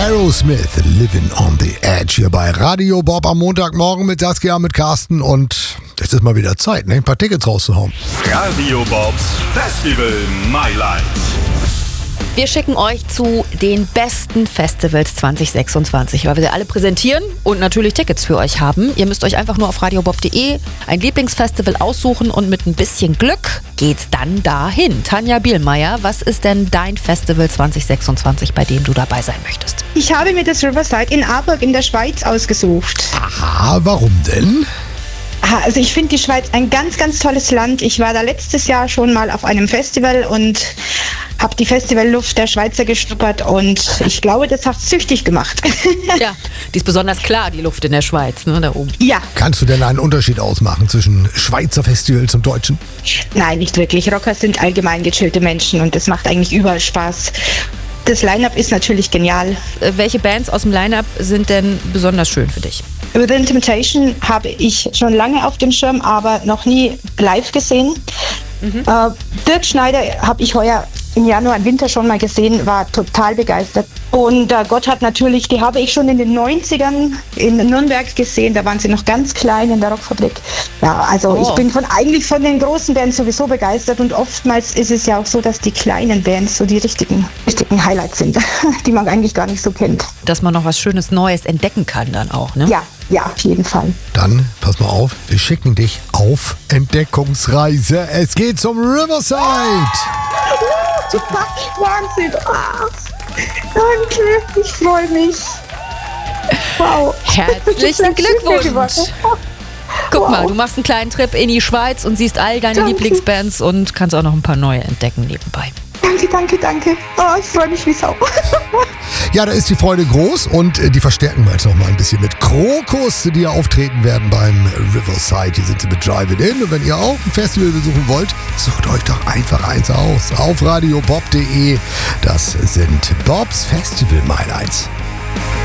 Aerosmith, Living on the Edge hier bei Radio Bob am Montagmorgen mit Saskia, mit Carsten und es ist mal wieder Zeit, ein paar Tickets rauszuhauen. Radio Bobs Festival Highlights. Wir schicken euch zu den besten Festivals 2026, weil wir sie alle präsentieren und natürlich Tickets für euch haben. Ihr müsst euch einfach nur auf radiobob.de ein Lieblingsfestival aussuchen und mit ein bisschen Glück geht's dann dahin. Tanja Bielmeier, was ist denn dein Festival 2026, bei dem du dabei sein möchtest? Ich habe mir das Riverside in Aarburg in der Schweiz ausgesucht. Aha, warum denn? Also ich finde die Schweiz ein ganz, ganz tolles Land. Ich war da letztes Jahr schon mal auf einem Festival und habe die Festivalluft der Schweizer geschnuppert und ich glaube, das hat süchtig gemacht. Ja, die ist besonders klar, die Luft in der Schweiz, ne, da oben. Ja. Kannst du denn einen Unterschied ausmachen zwischen Schweizer Festivals und deutschen? Nein, nicht wirklich. Rockers sind allgemein gechillte Menschen und das macht eigentlich überall Spaß. Das Line-Up ist natürlich genial. Welche Bands aus dem Line-Up sind denn besonders schön für dich? Within Temptation habe ich schon lange auf dem Schirm, aber noch nie live gesehen. Dirk Schneider habe ich heuer im Januar, im Winter schon mal gesehen, war total begeistert. Und Gotthard natürlich, die habe ich schon in den 90ern in Nürnberg gesehen, da waren sie noch ganz klein in der Rockfabrik. Ja, also ich bin eigentlich von den großen Bands sowieso begeistert und oftmals ist es ja auch so, dass die kleinen Bands so die richtigen Highlights sind, die man eigentlich gar nicht so kennt. Dass man noch was Schönes Neues entdecken kann dann auch, ne? Ja, auf jeden Fall. Dann, pass mal auf, wir schicken dich auf Entdeckungsreise. Es geht zum Riverside. Super, Wahnsinn. Danke, ich freue mich. Wow. Herzlichen Glückwunsch. Guck mal, du machst einen kleinen Trip in die Schweiz und siehst all deine Lieblingsbands und kannst auch noch ein paar neue entdecken nebenbei. Danke. Oh, ich freue mich wie Sau. Ja, da ist die Freude groß und die verstärken wir jetzt noch mal ein bisschen mit Krokus, die ja auftreten werden beim Riverside. Hier sind sie mit Drive-In. Und wenn ihr auch ein Festival besuchen wollt, sucht euch doch einfach eins aus. Auf radiobob.de. Das sind Bobs Festival Highlights.